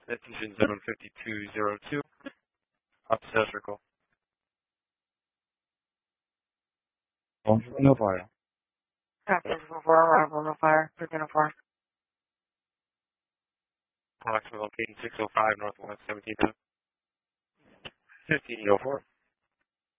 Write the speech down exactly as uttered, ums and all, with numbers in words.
Attention zone fifty-two zero two. Officer circle. No fire. Captain four, arrival, no fire, three oh four. Approximate location six oh five Northwest seventeenth. fifteen oh four.